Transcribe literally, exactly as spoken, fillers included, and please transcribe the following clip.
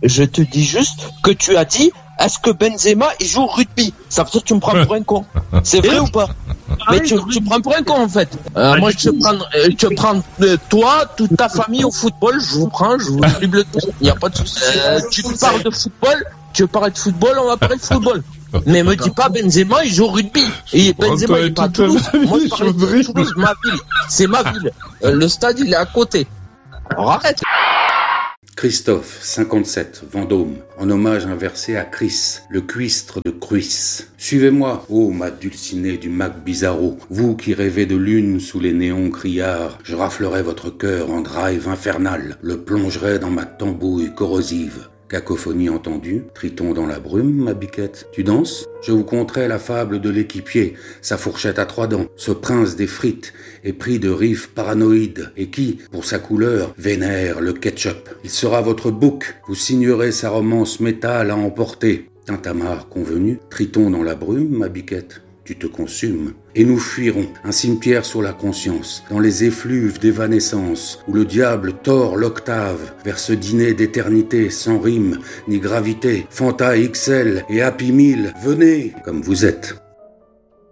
Je te dis juste que tu as dit, est-ce que Benzema, il joue au rugby? Ça veut dire que tu me prends pour un con. C'est vrai ou pas? Mais tu, tu prends pour un con, en fait. Euh, moi, je te prends, euh, je te prends euh, toi, toute ta famille au football, je vous prends, je vous dribble le tout. Il n'y a pas de souci. Euh, tu parles de football, tu parles de football, on va parler de football. Mais me dis pas Benzema, il joue au rugby. Et Benzema, il est pas à Toulouse. Moi, je parle de Toulouse, ma ville. C'est ma ville. Euh, le stade, il est à côté. Alors arrête. Christophe, cinquante-sept, Vendôme, en hommage inversé à Chris, le cuistre de Cruis. Suivez-moi, ô ma dulcinée du Mac Bizarro, vous qui rêvez de lune sous les néons criards, je raflerai votre cœur en drive infernal, le plongerai dans ma tambouille corrosive. Cacophonie entendue, triton dans la brume, ma biquette. Tu danses? Je vous conterai la fable de l'équipier, sa fourchette à trois dents, ce prince des frites, épris de riffs paranoïdes, et qui, pour sa couleur, vénère le ketchup. Il sera votre bouc, vous signerez sa romance métal à emporter. Tintamarre convenu, triton dans la brume, ma biquette. Tu te consumes. Et nous fuirons, un cimetière sur la conscience, dans les effluves d'évanescence, où le diable tord l'octave, vers ce dîner d'éternité sans rime ni gravité. Fanta X L et Happy Meal, venez comme vous êtes.